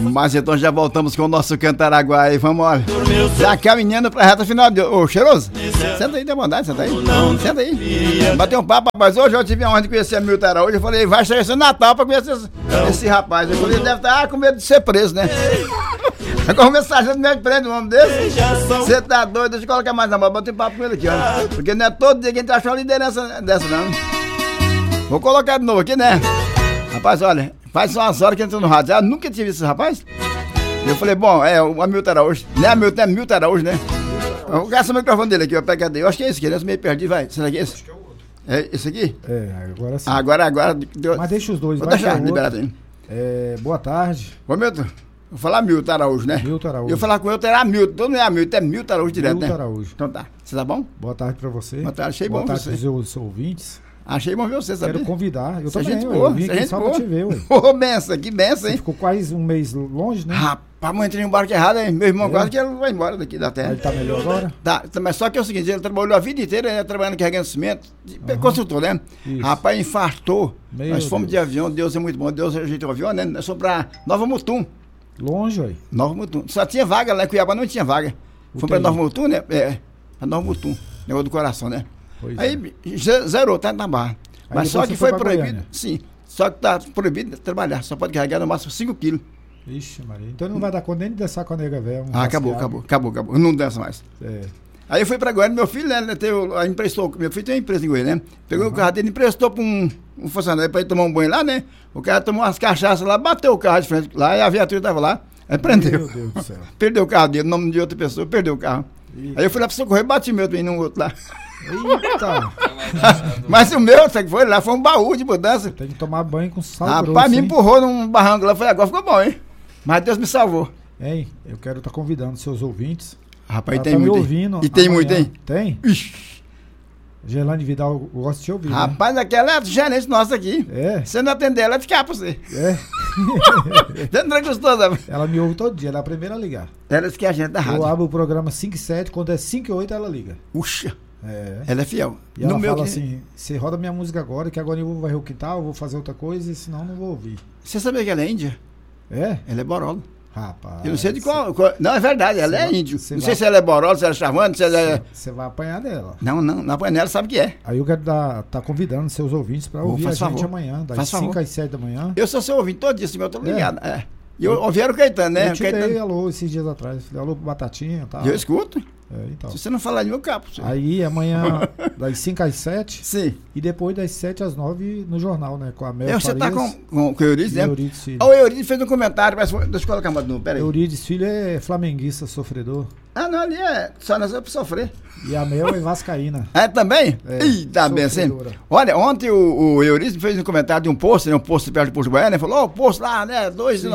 Mas então já voltamos com o nosso Cantaraguá. Vamos, olha. Já caminhando pra reta final de... Ô, Cheiroso, senta aí, dê vontade, senta aí. Senta aí. Bater um papo, rapaz. Hoje eu tive a honra de conhecer a Milton Araújo. Eu falei, vai chegar esse Natal pra conhecer esse rapaz. Eu falei, ele deve estar com medo de ser preso, né? Agora o mensageiro me prende um homem desse. Você tá doido? Deixa eu colocar mais na mão. Bota um papo com ele aqui, ó. Porque não é todo dia que a gente acha uma liderança dessa, não. Vou colocar de novo aqui, né? Rapaz, olha, faz umas horas que entrou no rádio. Eu nunca tive esse rapaz. Eu falei, bom, é o Milton Araújo. Não é Milton, é Milton Araújo, né? Eu vou gastar o microfone dele aqui, ó. Pega dele. Eu acho que é esse aqui, né? Eu meio perdi, vai. Será que é esse? Acho que é o outro. É esse aqui? É, agora sim. Agora. Mas deixa os dois. Vou deixar, liberado aí. Boa tarde. Ô, Milton. Vou falar Milton Araújo, né? Milton Araújo. Eu falar com ele, era Milton. Então não é Milton, é Milton Araújo direto, Milton né? Araújo. Então tá. Você tá bom? Boa tarde pra você. Boa tarde, achei bom você. Boa tarde pros seus ouvintes. Achei bom ver você, sabia? Quero convidar. Eu também, gente eu boa, vim aqui só pra te ver, ué. Ô, benção, que benção, hein? Você ficou quase um mês longe, né? Rapaz, eu entrei em um barco errado, hein? Meu irmão quase que ele vai embora daqui da terra. Ele tá melhor agora? Tá, mas só que é o seguinte, ele trabalhou a vida inteira, ele trabalhando carregando cimento, construtor, né? Isso. Rapaz, infartou. Nós fomos Deus. de avião, Deus é muito bom, Deus ajeitou o avião, né? Nós fomos pra Nova Mutum. Longe, ué. Nova Mutum. Só tinha vaga lá em Cuiabá, não tinha vaga. Fomos pra Nova Mutum, né? É, pra Nova Mutum. Negócio do coração, né? Pois aí zerou, tá na barra. Mas só que foi proibido. Goiânia. Sim. Só que tá proibido de trabalhar. Só pode carregar no máximo 5 quilos. Ixi, Maria. Então não vai dar conta nem de dançar com a nega velha. Acabou. Não dança mais. É. Aí eu fui pra Goiânia, meu filho, né? Emprestou. Meu filho tem uma empresa em Goiânia, né? Pegou o carro dele, emprestou pra um funcionário pra ir tomar um banho lá, né? O cara tomou umas cachaças lá, bateu o carro de frente lá e a viatura tava lá. Aí prendeu. Meu Deus do céu. Perdeu o carro dele, o nome de outra pessoa, perdeu o carro. Aí eu fui lá pra socorrer e bati meu também num outro lá. Eita! Mas o meu, sabe que foi? Lá foi um baú de mudança. Tem que tomar banho com sal grosso. Rapaz, me empurrou num barranco lá. Falei, agora ficou bom, hein? Mas Deus me salvou. Hein? Eu quero estar convidando seus ouvintes. Rapaz, tem muito. Ouvindo e tem amanhã. muito, hein? Tem? Ixi. Gelane Vidal gosta de te ouvir. Rapaz, né? Aquela é a gerente nossa aqui. É. Se não atender, ela vai ficar pra você. É. Você não gostou, sabe? Ela me ouve todo dia, ela é a primeira a ligar. Ela disse que é a gente da rádio. Eu abro o programa 5 e 7, quando é 5 e 8 ela liga. Uxa. É. Ela é fiel. E ela fala assim, você roda minha música agora, que agora eu vou varrer o quintal, eu vou fazer outra coisa, e senão não vou ouvir. Você sabia que ela é índia? É? Ela é borola. Rapaz. Eu não sei de qual. Não, é verdade, ela é índio. Não sei se ela é borola, se ela é charmante, se ela é. Você vai apanhar dela. Não apanha nela, sabe o que é. Aí eu quero tá convidando seus ouvintes pra ouvir a gente amanhã, das 5 às 7 da manhã. Eu sou seu ouvinte todo dia, assim, eu tô ligado. É. E eu ouvi o Caetano, né? Eu te dei alô esses dias atrás. Falei, alô, Batatinha e tal. Eu escuto. Então. Se você não falar de meu capo. Você... Aí amanhã, das 5 às 7. Sim. E depois das 7 às 9 no jornal, né? Com a Mel Você Farias, tá com o Eurides, né? Eurides Filho. O Eurides fez um comentário, mas deixa eu colocar mais de novo, peraí. Eurides Filho é flamenguista, sofredor. Ah, não, ali é só nós vamos sofrer. E a Mel é vascaína. É, também? É, Ih, tá bem assim. Olha, ontem o Eurides fez um comentário de um posto, né? Um posto perto de Porto Goiânia, né? Falou, o posto lá, né?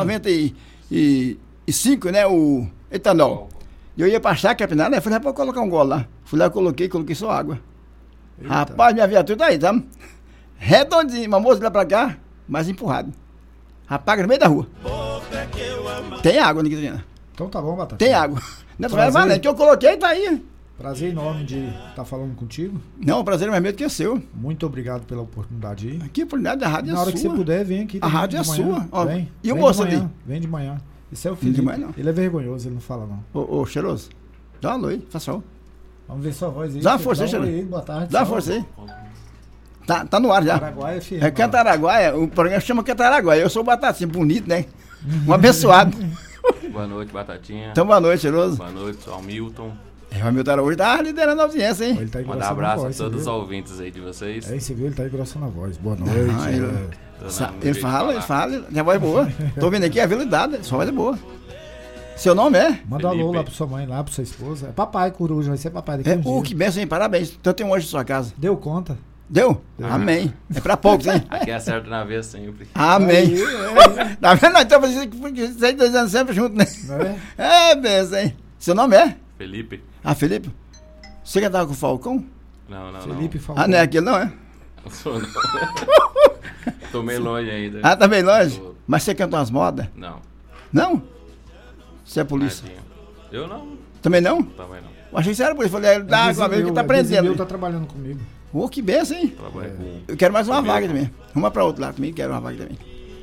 R$2,95, né? O etanol. E eu ia pra chácara, capinar, né? Falei, rapaz, colocar um gole lá. Fui lá, coloquei só água. Eita. Rapaz, minha viatura tá aí, tá? Redondinho, uma moça lá pra cá, mas empurrado. Rapaz, no meio da rua. Tem água, Niquitina. Então tá bom, Batata. Tem água. Não é valendo, que eu coloquei, tá aí. Prazer enorme de estar falando contigo. Não, o prazer é mais meu do que o seu. Muito obrigado pela oportunidade aí. Aqui a oportunidade da rádio é sua. Na hora que você puder, vem aqui. A rádio é sua. Ó, vem, e o moço ali? Vem de manhã. Esse é o Felipe. Ele é vergonhoso, ele não fala não. Ô, Cheiroso, dá uma alô aí, faz só. Vamos ver sua voz aí. Dá uma força aí, Cheiroso. Boa tarde. Dá uma força aí. Tá no ar já. Cantaraguaia, filho. É Cantaraguaia, o programa chama Cantaraguaia. Eu sou Batatinha, bonito, né? Um abençoado. Boa noite, Batatinha. Então, boa noite, Cheiroso. Boa noite, sou o Milton. O Milton Araújo tá liderando a audiência, hein? Manda abraço a todos os ouvintes aí de vocês. É, você viu, ele tá engrossando a voz. Boa noite. Ele fala, minha voz é boa. Tô vendo aqui a habilidade, sua voz é boa. Seu nome é? Manda um alô lá pra sua mãe, lá pra sua esposa. É papai, coruja, vai ser papai daqui que benção, hein? Parabéns. Então tem um hoje na sua casa. Deu conta? Deu? Amém. É pra poucos, hein? Aqui é certo na vez sempre. Amém. Tá vendo? Então vocês 2 anos sempre juntos, né? É benção, hein? Seu nome é? Felipe. Ah, Felipe? Você cantava com o Falcão? Não. Felipe Falcão. Ah, não é aquele, não é? Não sou, não. Tô meio longe ainda. Ah, tá meio longe? Mas você canta umas modas? Não. Não? Você é polícia? Eu não. Também não? Também não. Eu achei que você era polícia. Falei, dá uma vez que tá aprendendo. Ele tá trabalhando comigo. Ô, que benção, hein? Eu quero mais uma vaga também. Uma pra outra lá também, quero uma vaga também.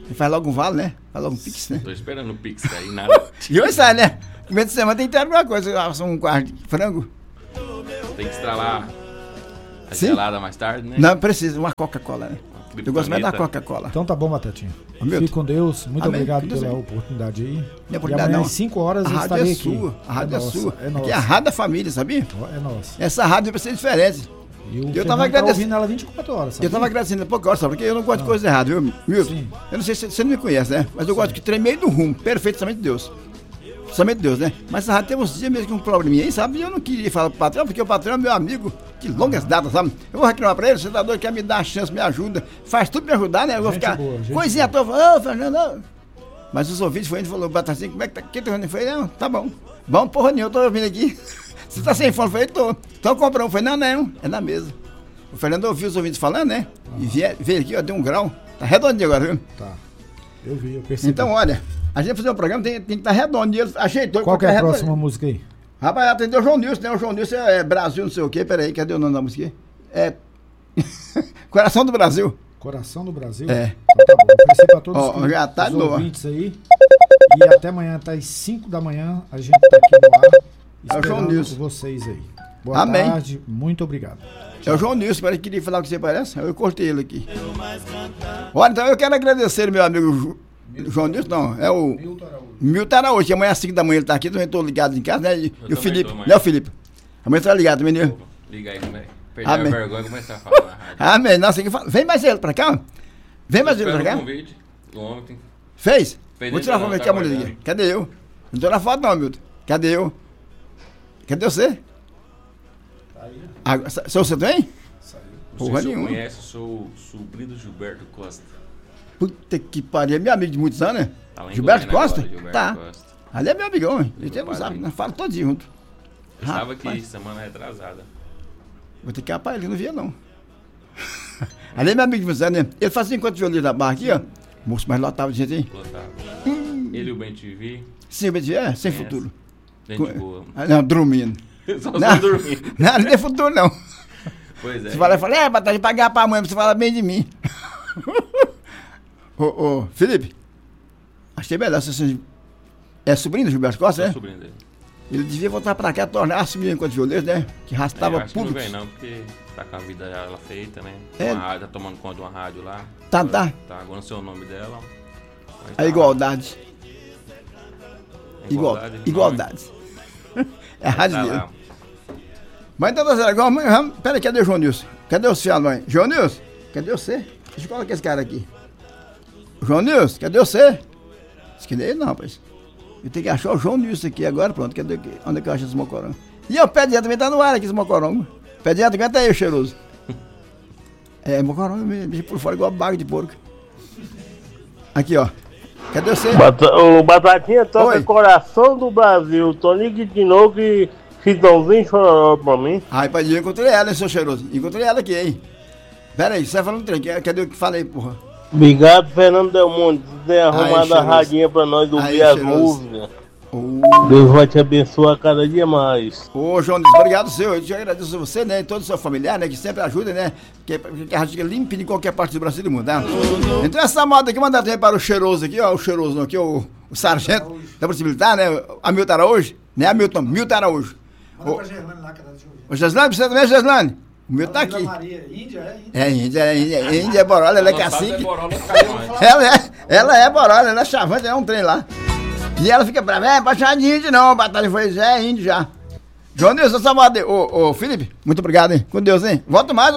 Faz logo um vale, né? Faz logo um pix, né? Tô esperando o Pix, aí nada. E hoje sai, né? No meio de semana tem que ter alguma coisa. Um quarto de frango. Tem que estralar a Sim. gelada mais tarde, né? Não, precisa. Uma Coca-Cola, né? Eu gosto mais da Criptonita. Coca-Cola. Então tá bom, Batatinha. Milton. Fique com Deus. Muito Amém. obrigado Com Deus, pela amém. oportunidade aí. Não é E oportunidade, amanhã não. às 5 horas A eu rádio estarei é aqui. sua. A rádio é nossa, sua. É Aqui é a nossa. rádio da família, sabia? É nossa. Essa rádio vai ser diferente. E o tava Fernando tá agradecendo. ouvindo ela 24 horas, sabe? Eu tava agradecendo pouca hora, sabe? Porque eu não gosto de coisa errada, viu, Milton? Sim. Eu não sei se você não me conhece, né? Mas eu gosto de trem meio do rumo, perfeito, somente Deus. Somente Deus, né? Mas essa rádio tem uns dias mesmo com um probleminha aí, sabe? E eu não queria falar pro patrão, porque o patrão é meu amigo de longas datas, sabe? Eu vou reclamar pra ele, o senador quer me dar a chance, me ajuda, faz tudo pra me ajudar, né? Eu vou Gente ficar boa, gente coisinha à toa, falando, ô, Fernando, ô. Mas os ouvintes foi indo e falou, Batatinha, como é que tá? Que tá vendo? Eu falei, não, tá bom. Bom, porra nenhuma, eu tô ouvindo aqui. Você tá sem fone? Eu falei, tô. Então comprou. Eu falei, não, é na mesa. O Fernando ouviu os ouvintes falando, né? E veio aqui, ó, deu um grau. Tá redondinho agora, viu? Tá. Eu vi, eu percebi. Então, olha, a gente fazer um programa tem que estar redondinho. Ele ajeitou. Qual que é a redondinho. próxima música aí? Rapaz, atendeu o João Nilson, né? O João Nilson é Brasil, não sei o quê. Peraí, cadê o nome da música? É. Coração do Brasil. Coração do Brasil? É. Então tá bom. Oferecer pra todos Ó, já tá os boa. ouvintes aí. E até amanhã, tá às 5 da manhã, a gente tá aqui no ar. É o João Esperando Nilson. vocês aí. Boa Amém. tarde, muito obrigado. É o João Nilson, parece que queria falar o que você parece. Eu cortei ele aqui. Olha, então eu quero agradecer meu amigo João Nilson, não, é o Milton Araújo, que amanhã às 5 da manhã ele tá aqui, também tô ligado em casa, né? E o também Felipe, tô amanhã. né, o Felipe? Amanhã tá ligado também, né? Liga aí, velho. Perder Amém. a vergonha e começar a falar na rádio. Amém, nossa, vem mais ele pra cá, ó. Vem mais ele pra cá. Um convite do ontem. Fez? Fez Vou tirar a ainda foto não, aqui, tá a mulher guardando. aqui. Cadê eu? Não tô na foto não, Milton. Cadê eu? Cadê você? Ah, sou você também? Não Porra sei se você nenhuma. conhece, eu sou sobrinho do Gilberto Costa. Puta que pariu, é meu amigo de muitos anos, né? Tá lá em Gilberto Goiânia Costa? agora, Gilberto Tá. Costa. Ali é meu amigão, hein? Ele tem um padrinho. sabe, nós falamos todos juntos. Eu estava aqui Rapaz. semana retrasada. Vou ter que ir pra ele, não via não. Ali é meu amigo de muitos anos, né? Ele fazia enquanto violino na barra aqui, ó. Moço, mais lotava de gente, hein? Lotado. Ele e o Ben TV. Sim, mas é, sem Conhece. futuro. Gente boa. Ah, não, dormindo. Só Não. dormindo. Não, não tem futuro não. Pois é. Você fala, Batalha, pagar pra mãe, você fala bem de mim. Ô, Felipe, achei melhor você é sobrinho do Gilberto Costa, Sou né? sobrinho dele. Ele devia voltar pra cá, tornar assumir enquanto violeiro, né? Que Eu arrastava acho que não públicos. vem não, porque tá com a vida ela feita, né? É. Uma rádio, tá tomando conta de uma rádio lá. Tá. Tá, agora não sei o nome dela. mas A tá. igualdade. Igualdade. Igualdade. É a rádio Tá dele. lá. Mas então tá certo. Agora, mãe, peraí, cadê o João Nilson? Cadê o senhor, mãe? João Nilson, cadê você? Deixa eu colocar esse cara aqui. João Nilson, cadê você? Diz que nem ele não, rapaz. Eu tenho que achar o João Nilson aqui agora, pronto. Cadê aqui? Onde é que eu acho esse mocorongo? E o pediatra também tá no ar aqui, esse mocorongo. Pediatra, aguenta aí, o cheiroso. É, mocorongo mesmo, por fora igual baga de porco. Aqui, ó. Cadê você? O Batatinha toca Oi. Coração do Brasil. Toninho de novo e Chitãozinho Chororó pra mim. Ai, pai, eu encontrei ela, hein, seu cheiroso. Encontrei ela aqui, hein. Pera aí, você tá falando trem. Cadê o que falei, porra? Obrigado, Fernando Del Monte, por ter arrumado a cheiroso. radinha pra nós ouvir Aí, as cheiroso. músicas. Ô, Deus vai te abençoar cada dia mais. João Nilson, obrigado, senhor. Eu te agradeço a você, né? E todo o seu familiar, né? Que sempre ajuda, né? Que a rádio fica limpa em qualquer parte do Brasil e do mundo, tá? Então essa moda aqui, mandar também para o cheiroso aqui, ó. O cheiroso aqui, o sargento da Polícia Militar, né? Hamilton Araújo. Né, Hamilton? Milton Araújo. Manda pra Gerlane lá, que ela deixa eu ver. Ô, Geslane, você também, Geslane? O meu tá aqui. Maria, Índia, é Índia. É Índia, é Borola, ela é Não sabe, cacique. Borola, tá Ela é Borola, ela é chavante, é um trem lá. E ela fica brava, pode chamar de índio não, batalha foi, é índio já. João Nilson, só mandei. Ô, Felipe, muito obrigado, hein? Com Deus, hein? Volta mais.